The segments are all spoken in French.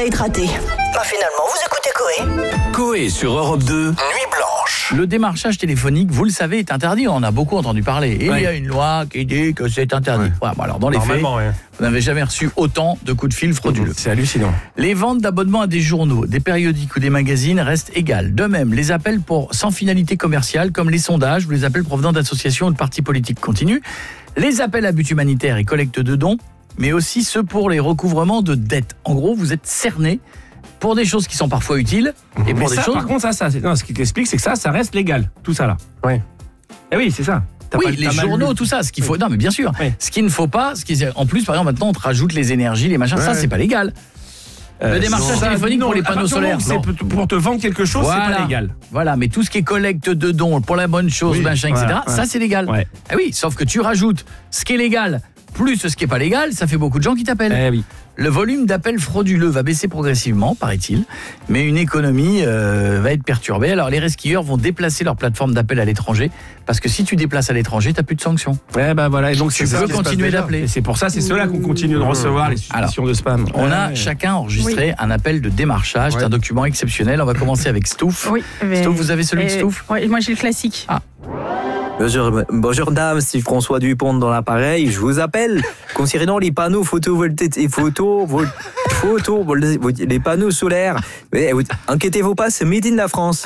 pourrait être raté. Bah finalement, vous écoutez Coé. Coé sur Europe 2, Nuit Blanche. Le démarchage téléphonique, vous le savez, est interdit. On en a beaucoup entendu parler. Et il y a une loi qui dit que c'est interdit. Ouais. Voilà, bon, alors dans les faits, vous n'avez jamais reçu autant de coups de fil frauduleux. C'est hallucinant. Les ventes d'abonnements à des journaux, des périodiques ou des magazines restent égales. De même, les appels sans finalité commerciale, comme les sondages ou les appels provenant d'associations ou de partis politiques continuent. Les appels à but humanitaire et collecte de dons, mais aussi ceux pour les recouvrements de dettes. En gros, vous êtes cerné pour des choses qui sont parfois utiles et pour des choses... Par contre, ce qui t'explique, c'est que ça reste légal, tout ça là. Ouais. Eh oui, c'est ça. Oui, les journaux, tout ça, ce qu'il faut... Non, mais bien sûr. Oui. Ce qu'il ne faut pas... En plus, par exemple, maintenant, on te rajoute les énergies, les machins. Ça, c'est pas légal. Le démarchage téléphonique pour les panneaux solaires, c'est pour te vendre quelque chose, c'est pas légal. Voilà, mais tout ce qui est collecte de dons pour la bonne chose, machin, etc., ça, c'est légal. Ouais. Ah oui, sauf que tu rajoutes ce qui est légal plus ce qui est pas légal, ça fait beaucoup de gens qui t'appellent. Eh oui. Le volume d'appels frauduleux va baisser progressivement, paraît-il, mais une économie va être perturbée. Alors les resquilleurs vont déplacer leur plateforme d'appel à l'étranger, parce que si tu déplaces à l'étranger, t'as plus de sanctions. Ouais, bah voilà, et donc tu peux continuer d'appeler. Et c'est pour ça, c'est ceux-là qu'on continue de recevoir les suspicions de spam. On a chacun enregistré un appel de démarchage, c'est un document exceptionnel. On va commencer avec Stouff. Oui, Stouff, vous avez celui de Stouff ? Oui, moi j'ai le classique. Ah. Bonjour dame, c'est François Dupont dans l'appareil. Je vous appelle concernant les panneaux photovoltaïques et les panneaux solaires. Mais inquiétez-vous pas, c'est made in la France.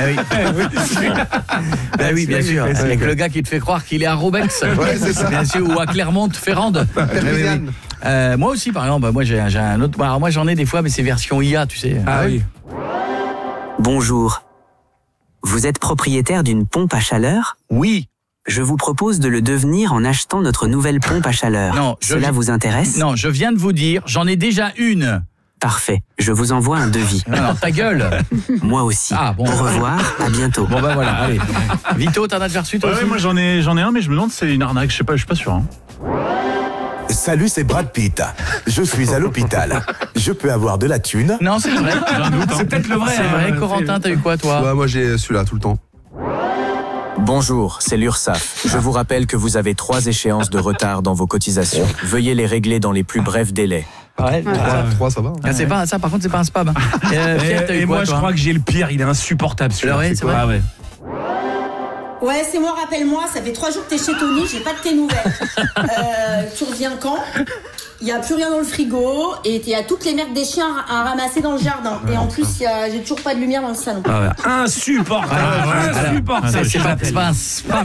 Oui, bien sûr. Avec le gars qui te fait croire qu'il est à Robex, bien sûr, ou à Clermont-Ferrand. Moi aussi, par exemple, moi j'ai un autre. Alors moi j'en ai des fois, mais c'est version IA, tu sais. Ah oui. Bonjour. Vous êtes propriétaire d'une pompe à chaleur ? Oui. Je vous propose de le devenir en achetant notre nouvelle pompe à chaleur. Non, Cela vous intéresse ? Non, je viens de vous dire, j'en ai déjà une. Parfait, je vous envoie un devis. Non, ta gueule. Moi aussi. Ah, bon. Au revoir, à bientôt. Bon bah voilà, allez. Vito, t'en as déjà reçu toi aussi ? Ouais, moi j'en ai un, mais je me demande si c'est une arnaque, je suis pas sûr. Hein. Salut, c'est Brad Pitt. Je suis à l'hôpital. Je peux avoir de la thune ? Non, c'est vrai. C'est peut-être le vrai. C'est vrai, Corentin, t'as eu quoi toi ? Ouais, moi j'ai celui-là tout le temps. Bonjour, c'est l'URSSAF. Je vous rappelle que vous avez 3 échéances de retard dans vos cotisations. Veuillez les régler dans les plus brefs délais. Ouais, 3, ça va. Ah, c'est pas ça, par contre, c'est pas un spam. Pierre, et moi, je crois que j'ai le pire. Il est insupportable celui-là. Ouais, c'est vrai. Ah ouais. Ouais, c'est moi, rappelle-moi, ça fait 3 jours que t'es chez Tony, j'ai pas de tes nouvelles. Tu reviens quand ? Il y a plus rien dans le frigo et il y a toutes les merdes des chiens à ramasser dans le jardin. Et en plus, j'ai toujours pas de lumière dans le salon. Insupportable. C'est pas un spam.